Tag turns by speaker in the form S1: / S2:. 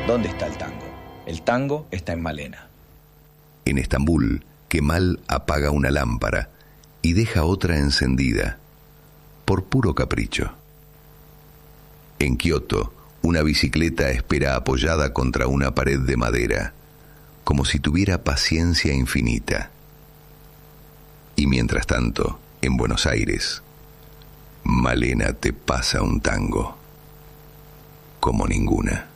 S1: ¿Dónde está el tango? El tango está en Malena.
S2: En Estambul, Kemal apaga una lámpara y deja otra encendida, por puro capricho. En Kioto, una bicicleta espera apoyada contra una pared de madera, como si tuviera paciencia infinita. Y mientras tanto, en Buenos Aires, Malena te pasa un tango como ninguna.